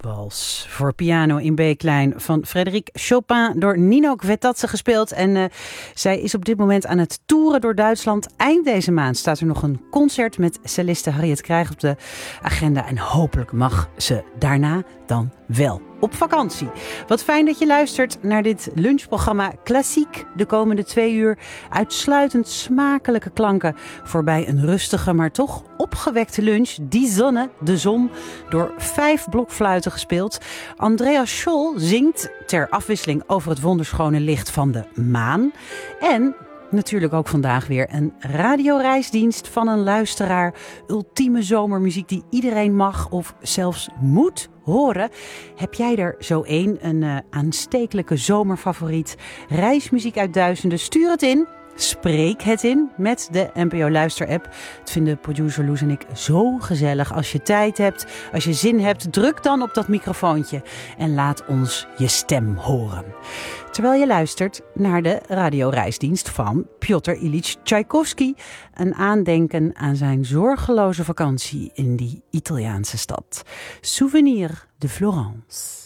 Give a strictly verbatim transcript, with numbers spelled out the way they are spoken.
Wals voor piano in B-klein van Frédéric Chopin door Nino Kvetatse gespeeld. En uh, zij is op dit moment aan het toeren door Duitsland. Eind deze maand staat er nog een concert met celliste Harriet Krijg op de agenda. En hopelijk mag ze daarna dan wel op vakantie. Wat fijn dat je luistert naar dit lunchprogramma Klassiek. De komende twee uur uitsluitend smakelijke klanken voorbij een rustige, maar toch opgewekte lunch. Die zonne, de zon, door vijf blokfluiten gespeeld. Andreas Scholl zingt ter afwisseling over het wonderschone licht van de maan. En natuurlijk ook vandaag weer een radioreisdienst van een luisteraar. Ultieme zomermuziek die iedereen mag of zelfs moet horen. Heb jij er zo één, een uh, aanstekelijke zomerfavoriet? Reismuziek uit duizenden? Stuur het in. Spreek het in met de N P O Luister-app. Het vinden producer Loes en ik zo gezellig. Als je tijd hebt, als je zin hebt, druk dan op dat microfoontje en laat ons je stem horen. Terwijl je luistert naar de radioreisdienst van Piotr Ilyich Tchaikovsky. Een aandenken aan zijn zorgeloze vakantie in die Italiaanse stad. Souvenir de Florence.